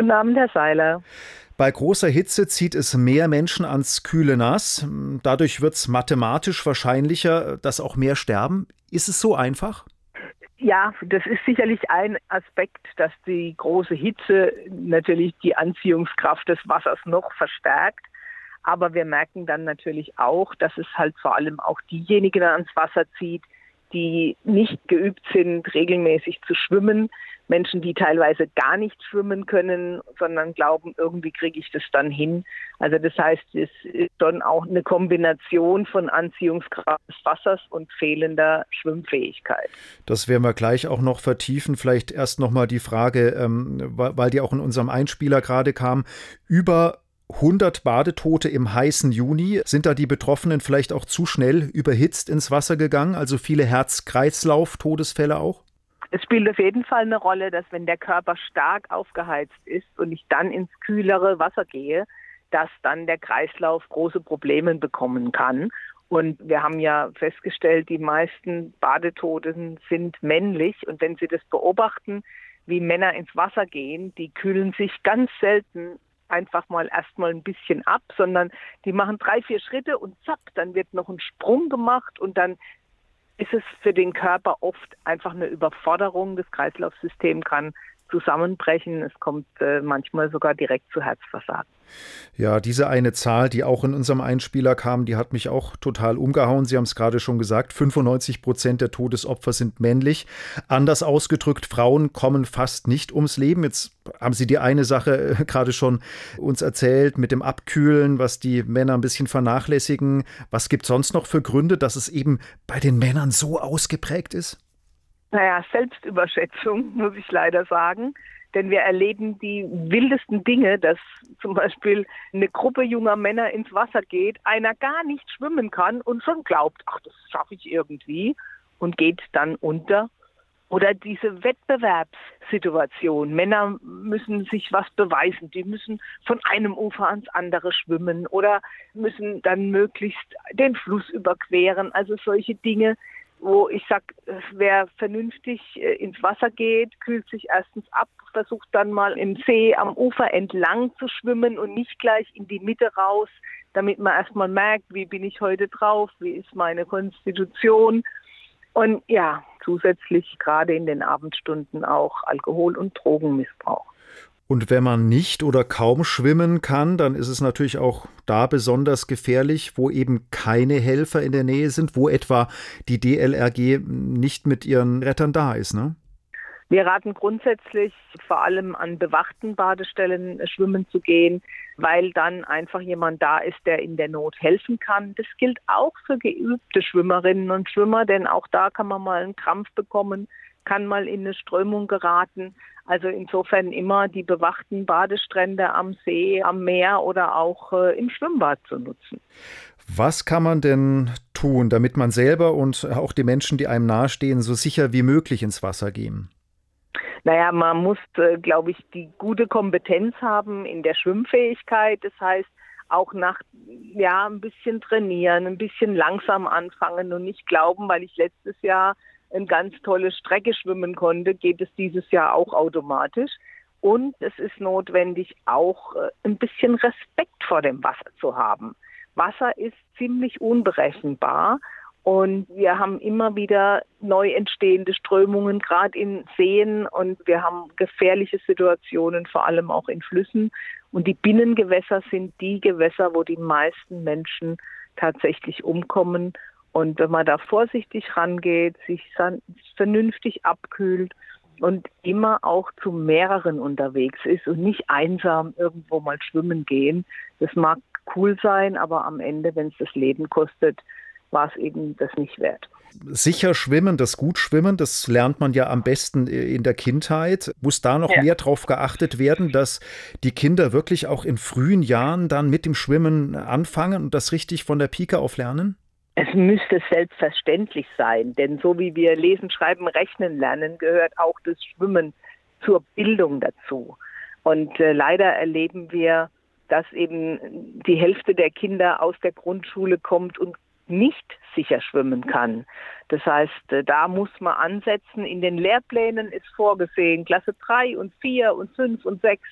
Guten Abend, Herr Seiler. Bei großer Hitze zieht es mehr Menschen ans kühle Nass. Dadurch wird es mathematisch wahrscheinlicher, dass auch mehr sterben. Ist es so einfach? Ja, das ist sicherlich ein Aspekt, dass die große Hitze natürlich die Anziehungskraft des Wassers noch verstärkt. Aber wir merken dann natürlich auch, dass es halt vor allem auch diejenigen ans Wasser zieht, die nicht geübt sind, regelmäßig zu schwimmen. Menschen, die teilweise gar nicht schwimmen können, sondern glauben, irgendwie kriege ich das dann hin. Also das heißt, es ist schon auch eine Kombination von Anziehungskraft des Wassers und fehlender Schwimmfähigkeit. Das werden wir gleich auch noch vertiefen. Vielleicht erst noch mal die Frage, weil die auch in unserem Einspieler gerade kam, über 100 Badetote im heißen Juni. Sind da die Betroffenen vielleicht auch zu schnell überhitzt ins Wasser gegangen? Also viele Herz-Kreislauf-Todesfälle auch? Es spielt auf jeden Fall eine Rolle, dass wenn der Körper stark aufgeheizt ist und ich dann ins kühlere Wasser gehe, dass dann der Kreislauf große Probleme bekommen kann. Und wir haben ja festgestellt, die meisten Badetoten sind männlich. Und wenn Sie das beobachten, wie Männer ins Wasser gehen, die kühlen sich ganz selten einfach mal erstmal ein bisschen ab, sondern die machen 3, 4 Schritte und zack, dann wird noch ein Sprung gemacht und dann ist es für den Körper oft einfach eine Überforderung. Das Kreislaufsystem kann zusammenbrechen. Es kommt manchmal sogar direkt zu Herzversagen. Ja, diese eine Zahl, die auch in unserem Einspieler kam, die hat mich auch total umgehauen. Sie haben es gerade schon gesagt, 95% der Todesopfer sind männlich. Anders ausgedrückt, Frauen kommen fast nicht ums Leben. Jetzt haben Sie die eine Sache gerade schon uns erzählt mit dem Abkühlen, was die Männer ein bisschen vernachlässigen. Was gibt es sonst noch für Gründe, dass es eben bei den Männern so ausgeprägt ist? Naja, Selbstüberschätzung, muss ich leider sagen. Denn wir erleben die wildesten Dinge, dass zum Beispiel eine Gruppe junger Männer ins Wasser geht, einer gar nicht schwimmen kann und schon glaubt, ach, das schaffe ich irgendwie und geht dann unter. Oder diese Wettbewerbssituation. Männer müssen sich was beweisen. Die müssen von einem Ufer ans andere schwimmen oder müssen dann möglichst den Fluss überqueren. Also solche Dinge, wo ich sage, wer vernünftig ins Wasser geht, kühlt sich erstens ab, versucht dann mal im See am Ufer entlang zu schwimmen und nicht gleich in die Mitte raus, damit man erstmal merkt, wie bin ich heute drauf, wie ist meine Konstitution. Und ja, zusätzlich gerade in den Abendstunden auch Alkohol- und Drogenmissbrauch. Und wenn man nicht oder kaum schwimmen kann, dann ist es natürlich auch da besonders gefährlich, wo eben keine Helfer in der Nähe sind, wo etwa die DLRG nicht mit ihren Rettern da ist, ne? Wir raten grundsätzlich vor allem an bewachten Badestellen schwimmen zu gehen, weil dann einfach jemand da ist, der in der Not helfen kann. Das gilt auch für geübte Schwimmerinnen und Schwimmer, denn auch da kann man mal einen Krampf bekommen, kann mal in eine Strömung geraten. Also insofern immer die bewachten Badestrände am See, am Meer oder auch im Schwimmbad zu nutzen. Was kann man denn tun, damit man selber und auch die Menschen, die einem nahestehen, so sicher wie möglich ins Wasser gehen? Naja, man muss, glaube ich, die gute Kompetenz haben in der Schwimmfähigkeit. Das heißt, auch ein bisschen trainieren, ein bisschen langsam anfangen und nicht glauben, weil ich letztes Jahr eine ganz tolle Strecke schwimmen konnte, geht es dieses Jahr auch automatisch. Und es ist notwendig, auch ein bisschen Respekt vor dem Wasser zu haben. Wasser ist ziemlich unberechenbar. Und wir haben immer wieder neu entstehende Strömungen, gerade in Seen. Und wir haben gefährliche Situationen, vor allem auch in Flüssen. Und die Binnengewässer sind die Gewässer, wo die meisten Menschen tatsächlich umkommen. Und wenn man da vorsichtig rangeht, sich vernünftig abkühlt und immer auch zu mehreren unterwegs ist und nicht einsam irgendwo mal schwimmen gehen, das mag cool sein, aber am Ende, wenn es das Leben kostet, war es eben das nicht wert. Sicher schwimmen, das Gutschwimmen, das lernt man ja am besten in der Kindheit. Muss da noch mehr drauf geachtet werden, dass die Kinder wirklich auch in frühen Jahren dann mit dem Schwimmen anfangen und das richtig von der Pike auf lernen? Es müsste selbstverständlich sein, denn so wie wir lesen, schreiben, rechnen lernen, gehört auch das Schwimmen zur Bildung dazu. Und leider erleben wir, dass eben die Hälfte der Kinder aus der Grundschule kommt und nicht sicher schwimmen kann. Das heißt, da muss man ansetzen. In den Lehrplänen ist vorgesehen, Klasse 3 und 4 und 5 und 6